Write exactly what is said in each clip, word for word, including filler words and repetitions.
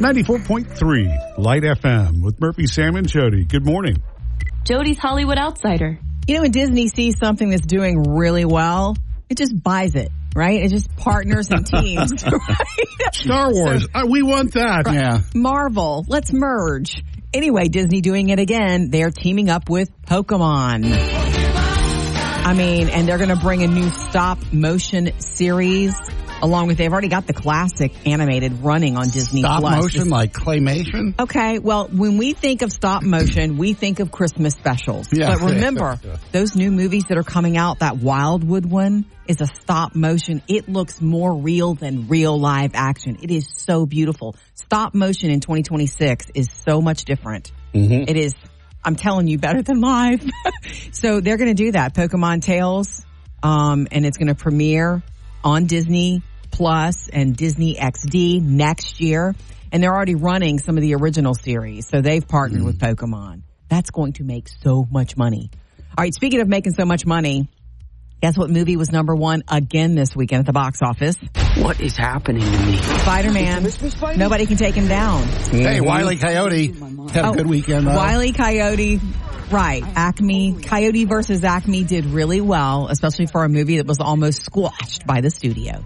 ninety-four point three Light F M with Murphy, Sam, and Jody. Good morning. Jody's Hollywood Outsider. You know, when Disney sees something that's doing really well, it just buys it, right? It just partners and teams, right? Star Wars. So, uh, we want that. Right. Yeah. Marvel. Let's merge. Anyway, Disney doing it again. They're teaming up with Pokemon. I mean, and they're going to bring a new stop motion series along with, they've already got the classic animated running on Disney Stop Plus. motion, like claymation? Okay, well, when we think of stop motion, we think of Christmas specials. Yeah. But remember, Yeah. those new movies that are coming out, that Wildwood one is a stop motion. It looks more real than real live action. It is so beautiful. Stop motion in twenty twenty-six is so much different. Mm-hmm. It is, I'm telling you, better than live. So they're going to do that, Pokemon Tales, um, and it's going to premiere on Disney Plus and Disney X D next year. And they're already running some of the original series. So they've partnered mm. with Pokemon. That's going to make so much money. All right, speaking of making so much money, guess what movie was number one again this weekend at the box office? What is happening to me? Spider-Man. Nobody can take him down. Hey, Wile E. Coyote had a oh, good weekend. Though. Wile E. Coyote, right. Acme, Coyote versus Acme did really well, especially for a movie that was almost squashed by the studio.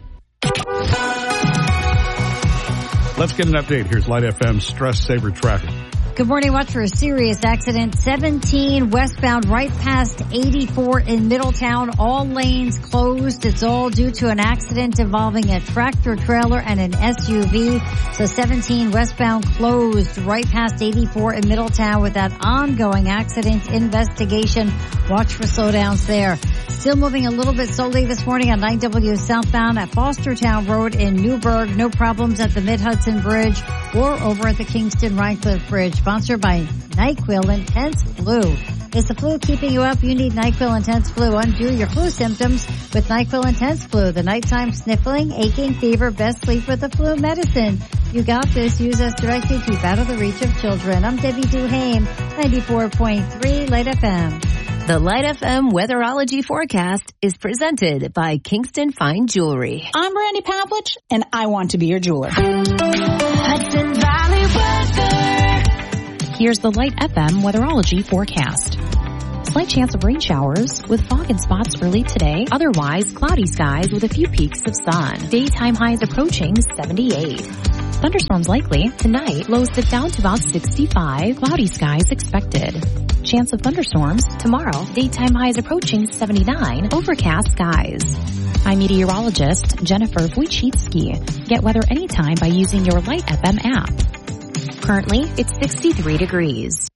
Let's get an update. Here's Light F M Stress Saver Traffic. Good morning. Watch for a serious accident. seventeen westbound right past eighty-four in Middletown. All lanes closed. It's all due to an accident involving a tractor trailer and an S U V. So seventeen westbound closed right past eighty-four in Middletown with that ongoing accident investigation. Watch for slowdowns there. Still moving a little bit slowly this morning on nine W southbound at Fostertown Road in Newburgh. No problems at the Mid-Hudson Bridge or over at the Kingston-Rhinecliff Bridge. Sponsored by NyQuil Intense Flu. Is the flu keeping you up? You need NyQuil Intense Flu. Undo your flu symptoms with NyQuil Intense Flu. The nighttime sniffling, aching, fever, best sleep with the flu medicine. You got this. Use as directed. Keep out of the reach of children. I'm Debbie Duhame, ninety-four point three Light F M. The Light F M weatherology forecast is presented by Kingston Fine Jewelry. I'm Brandy Pavlich, and I want to be your jeweler. Hudson Valley weather. Here's the Light F M weatherology forecast. Slight chance of rain showers with fog and spots early today. Otherwise, cloudy skies with a few peaks of sun. Daytime highs approaching seventy-eight. Thunderstorms likely tonight. Lows dip down to about sixty-five. Cloudy skies expected. Chance of thunderstorms tomorrow. Daytime highs approaching seventy-nine. Overcast skies. I'm meteorologist Jennifer Wojcicki. Get weather anytime by using your Light F M app. Currently, it's sixty-three degrees.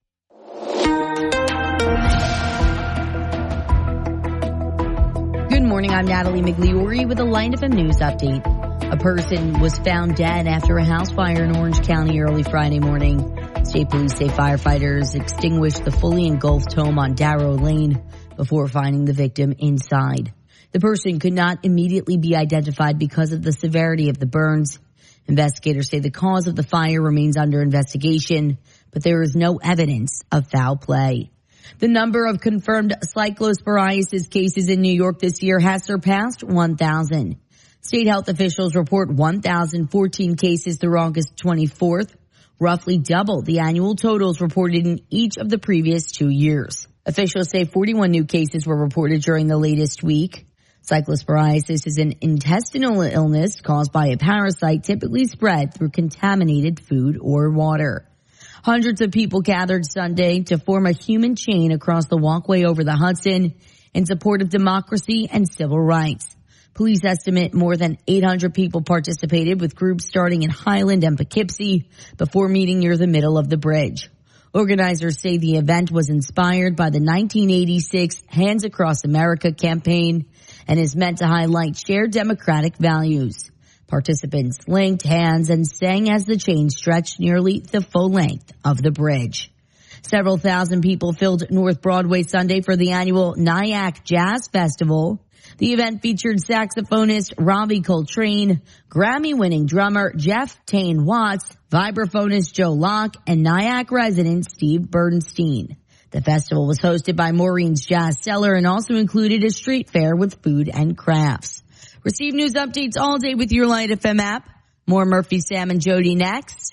Good morning, I'm Natalie Migliori with a Light F M News update. A person was found dead after a house fire in Orange County early Friday morning. State police say firefighters extinguished the fully engulfed home on Darrow Lane before finding the victim inside. The person could not immediately be identified because of the severity of the burns. Investigators say the cause of the fire remains under investigation, but there is no evidence of foul play. The number of confirmed cyclosporiasis cases in New York this year has surpassed one thousand. State health officials report one thousand fourteen cases through August twenty-fourth, roughly double the annual totals reported in each of the previous two years. Officials say forty-one new cases were reported during the latest week. Cyclosporiasis is an intestinal illness caused by a parasite typically spread through contaminated food or water. Hundreds of people gathered Sunday to form a human chain across the walkway over the Hudson in support of democracy and civil rights. Police estimate more than eight hundred people participated, with groups starting in Highland and Poughkeepsie before meeting near the middle of the bridge. Organizers say the event was inspired by the nineteen eighty-six Hands Across America campaign and is meant to highlight shared democratic values. Participants linked hands and sang as the chain stretched nearly the full length of the bridge. Several thousand people filled North Broadway Sunday for the annual Nyack Jazz Festival. The event featured saxophonist Robbie Coltrane, Grammy-winning drummer Jeff Tane Watts, vibraphonist Joe Locke, and Nyack resident Steve Bernstein. The festival was hosted by Maureen's Jazz Cellar and also included a street fair with food and crafts. Receive news updates all day with your Light F M app. More Murphy, Sam, and Jody next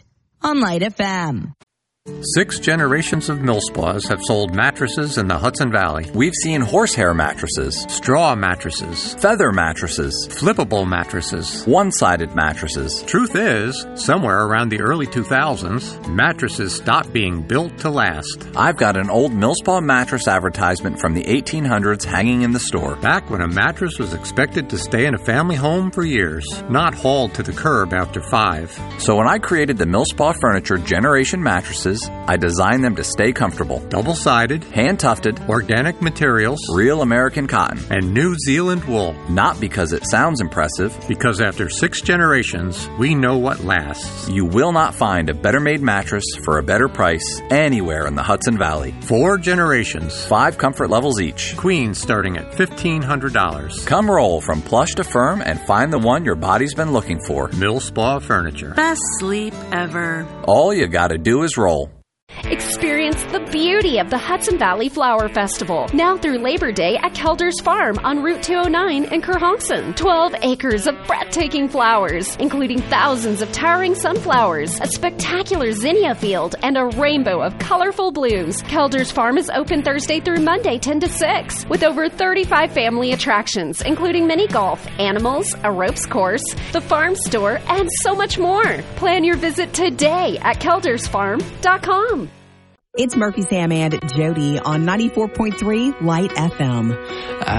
on Light F M. Six generations of Millspaws have sold mattresses in the Hudson Valley. We've seen horsehair mattresses, straw mattresses, feather mattresses, flippable mattresses, one-sided mattresses. Truth is, somewhere around the early two thousands, mattresses stopped being built to last. I've got an old Millspaw mattress advertisement from the eighteen hundreds hanging in the store. Back when a mattress was expected to stay in a family home for years, not hauled to the curb after five. So when I created the Millspaw Furniture Generation mattresses, I designed them to stay comfortable. Double-sided, hand-tufted, organic materials, real American cotton, and New Zealand wool. Not because it sounds impressive. Because after six generations, we know what lasts. You will not find a better-made mattress for a better price anywhere in the Hudson Valley. Four generations. Five comfort levels each. Queen starting at fifteen hundred dollars. Come roll from plush to firm and find the one your body's been looking for. Millspaw Furniture. Best sleep ever. All you gotta do is roll. Experience the beauty of the Hudson Valley Flower Festival, now through Labor Day at Kelder's Farm on Route two oh nine in Kerhonkson. twelve acres of breathtaking flowers, including thousands of towering sunflowers, a spectacular zinnia field, and a rainbow of colorful blooms. Kelder's Farm is open Thursday through Monday ten to six, with over thirty-five family attractions, including mini golf, animals, a ropes course, the farm store, and so much more. Plan your visit today at kelders farm dot com. It's Murphy, Sam, and Jody on ninety-four point three Light F M.